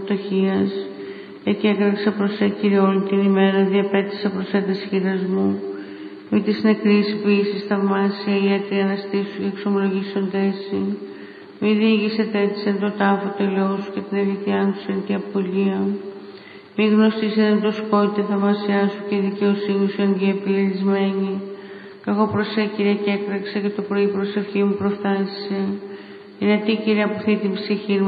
φτωχίας. Εκεί έκραξα προς Κύριε όλη την ημέρα, διαπέτυσα προς τις χείρας μου. Μη της νεκρής ποιήσεις θαυμάσια, γιατί αναστήσου και εξομολογήσονται εσύ. Μη διήγησετε έτσι εν το τάφο τελεός σου και την ευηθιά σου εν τη απολία. Μη γνωστήσετε το σκότη θαυμασιά σου και δικαιοσύνη σου εν τη επιλυσμένη. Κι εγώ προς Κύριε και έκραξα και το πρωί προσευχή μου προφθάσισε. Είναι τι Κύριε αποθεί την ψυχή μου.